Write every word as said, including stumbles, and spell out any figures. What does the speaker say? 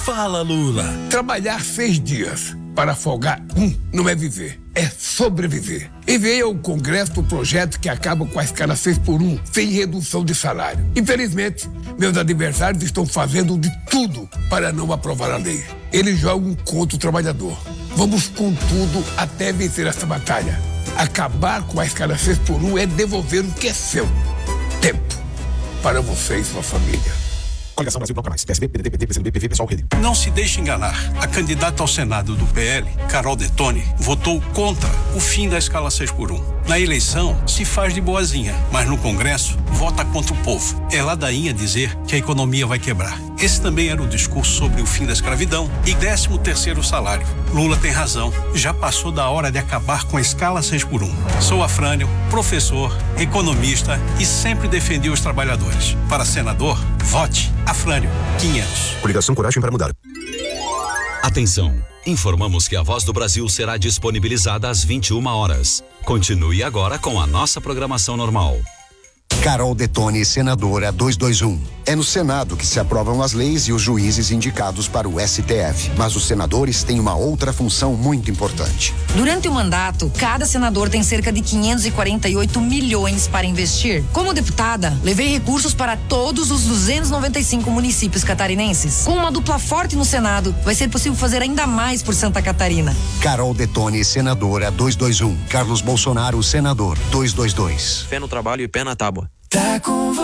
Fala, Lula. Trabalhar seis dias para folgar um não é viver, é sobreviver. Enviei ao Congresso o projeto que acaba com a escala seis por um, sem redução de salário. Infelizmente, meus adversários estão fazendo de tudo para não aprovar a lei. Eles jogam contra o trabalhador. Vamos com tudo até vencer essa batalha. Acabar com a escala seis por um é devolver o que é seu. Tempo para você e sua família. Coligação Brasil Bloco Mais, P S B, P D T, P T, P C D B, P V, Pessoal, Rede. Não se deixe enganar. A candidata ao Senado do P L, Carol Detoni, votou contra o fim da escala seis por um. Na eleição, se faz de boazinha, mas no Congresso, vota contra o povo. É ladainha dizer que a economia vai quebrar. Esse também era o discurso sobre o fim da escravidão e décimo terceiro salário. Lula tem razão. Já passou da hora de acabar com a escala seis por um. Sou Afrânio, professor, economista e sempre defendi os trabalhadores. Para senador, vote Afrânio quinhentos. Coligação Coragem para Mudar. Atenção, informamos que a Voz do Brasil será disponibilizada às vinte e uma horas. Continue agora com a nossa programação normal. Carol Detoni, senadora duzentos e vinte e um. É no Senado que se aprovam as leis e os juízes indicados para o S T F. Mas os senadores têm uma outra função muito importante. Durante o mandato, cada senador tem cerca de quinhentos e quarenta e oito milhões para investir. Como deputada, levei recursos para todos os duzentos e noventa e cinco municípios catarinenses. Com uma dupla forte no Senado, vai ser possível fazer ainda mais por Santa Catarina. Carol Detoni, senadora duzentos e vinte e um. Carlos Bolsonaro, senador duzentos e vinte e dois. Fé no trabalho e pé na tábua. Tá com você.